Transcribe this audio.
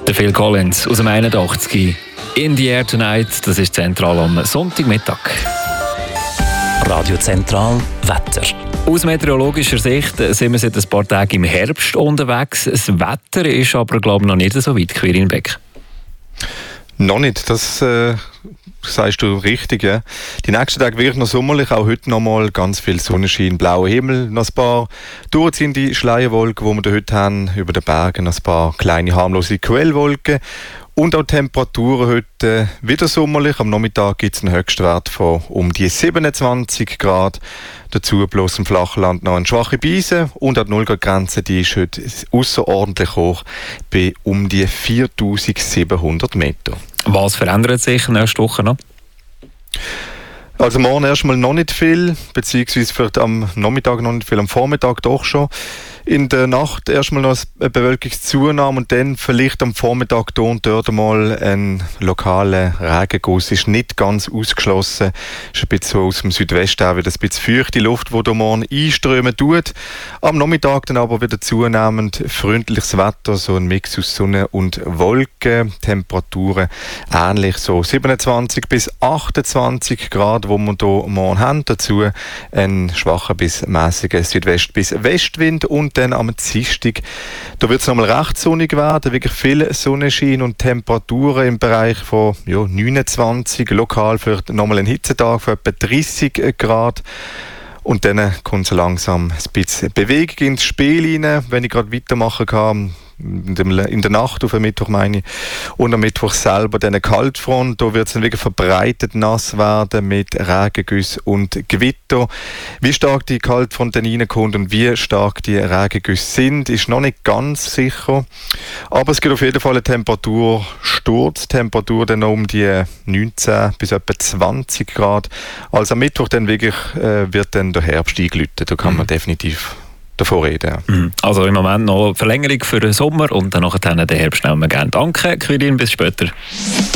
Der Phil Collins aus dem 81. In the Air Tonight, das ist zentral am Sonntagmittag. Radio Zentral Wetter. Aus meteorologischer Sicht sind wir seit ein paar Tagen im Herbst unterwegs. Das Wetter ist aber, glaube ich, noch nicht so weit, Quirin Beck. Noch nicht, das sagst du richtig. Ja. Die nächsten Tage wird noch sommerlich, auch heute noch mal ganz viel Sonnenschein, blauer Himmel, noch ein paar durchziehende Schleierwolken, die wir heute haben, über den Bergen, noch ein paar kleine harmlose Quellwolken. Und auch die Temperaturen heute wieder sommerlich. Am Nachmittag gibt es einen Höchstwert von um die 27 Grad. Dazu bloß im Flachland noch eine schwache Brise. Und auch die 0-Grad-Grenze, die ist heute außerordentlich hoch, bei um die 4700 Meter. Was verändert sich nächste Woche noch? Also morgen erstmal noch nicht viel, beziehungsweise vielleicht am Nachmittag noch nicht viel, am Vormittag doch schon. In der Nacht erstmal noch eine Bewölkungszunahme und dann vielleicht am Vormittag hier und dort mal ein lokaler Regenguss. Ist nicht ganz ausgeschlossen. Ist ein bisschen so aus dem Südwesten auch wieder ein bisschen feuchte Luft, die hier morgen einströmen tut. Am Nachmittag dann aber wieder zunehmend freundliches Wetter, so ein Mix aus Sonne und Wolken. Temperaturen ähnlich, so 27 bis 28 Grad, wo wir hier morgen haben. Dazu ein schwacher bis mäßiger Südwest- bis Westwind und dann am Dienstag, da wird es nochmal recht sonnig werden, wirklich viel Sonnenschein und Temperaturen im Bereich von 29, lokal vielleicht nochmal ein Hitzetag von etwa 30 Grad. Und dann kommt so langsam ein bisschen Bewegung ins Spiel rein, wenn ich gerade weitermachen kann. In der Nacht auf den Mittwoch meine ich. Und am Mittwoch selber dann eine Kaltfront. Da wird es dann wirklich verbreitet nass werden mit Regengüssen und Gewitter. Wie stark die Kaltfront dann reinkommt und wie stark die Regengüsse sind, ist noch nicht ganz sicher. Aber es gibt auf jeden Fall eine Temperatursturz. Temperatur dann um die 19 bis etwa 20 Grad. Also am Mittwoch dann wirklich wird dann der Herbst eingeläutet. Da kann man definitiv davor reden. Ja. Also im Moment noch Verlängerung für den Sommer und dann nachher den Herbst nehmen wir gerne. Danke, Quirin, bis später.